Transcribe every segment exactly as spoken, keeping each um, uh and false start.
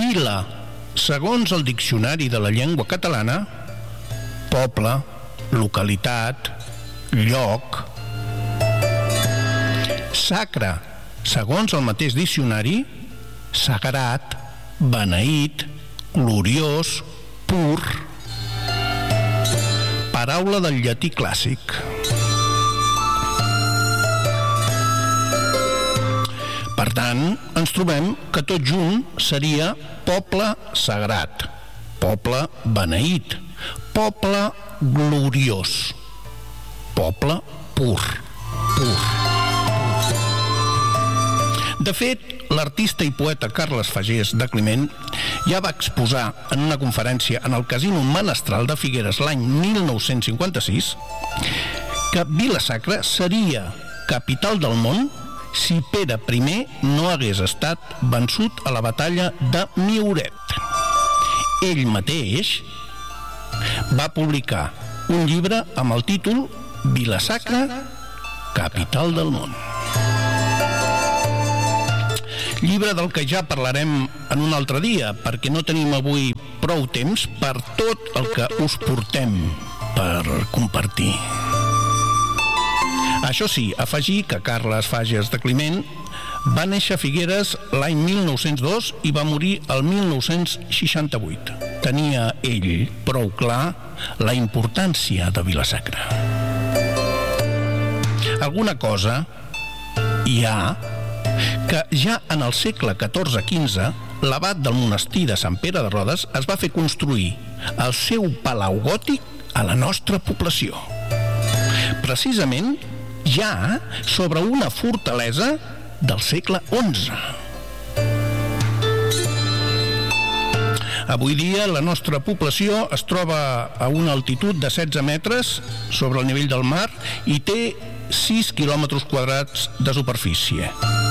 Vila, segons el Diccionari de la Llengua Catalana, poble, localitat, lloc. Sacre, segons el mateix diccionari, sagrat, beneït, gloriós, pur. Paraula del llatí clàssic. Per tant, ens trobem que tot junt seria poble sagrat, poble beneït, poble gloriós, poble pur, pur. De fet, l'artista i poeta Carles Fagés de Climent ja va exposar en una conferència en el Casino Menestral de Figueres l'any mil nou-cents cinquanta-sis que Vila-sacra seria capital del món si Pere primer no hagués estat vençut a la batalla de Mioret. Ell mateix va publicar un llibre amb el títol Vila-sacra, capital del món. Llibre del que ja parlarem en un altre dia, perquè no tenim avui prou temps per tot el que us portem per compartir. Això sí, afegir que Carles Fagés de Climent va néixer a Figueres l'any mil nou-cents dos i va morir el mil nou-cents seixanta-vuit. Tenia ell prou clar la importància de Vila-sacra. Alguna cosa hi ha que ja en el segle catorze quinze l'abat del monestir de Sant Pere de Rodes es va fer construir el seu palau gòtic a la nostra població. Precisament ja sobre una fortalesa del segle onze. Avui dia la nostra població es troba a una altitud de setze metres sobre el nivell del mar i té sis quilòmetres quadrats de superfície.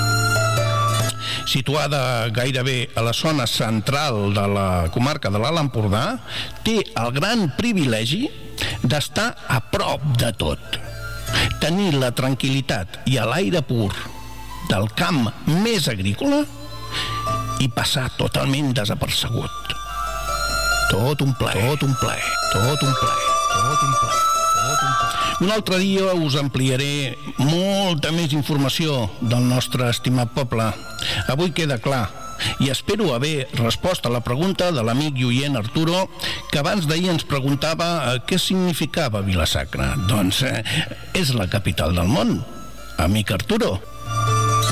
Situada gairebé a la zona central de la comarca de l'Alt Empordà, té el gran privilegi d'estar a prop de tot. Tenir la tranquil·litat i l'aire pur del camp més agrícola i passar totalment desapercebut. Tot un plaer, tot un plaer, tot un plaer, tot un plaer. Un altre dia us ampliaré molta més informació del nostre estimat poble. Avui queda clar, i espero haver respost a la pregunta de l'amic i oient Arturo, que abans d'ahir ens preguntava què significava Vila-sacra. Doncs eh, és la capital del món, amic Arturo.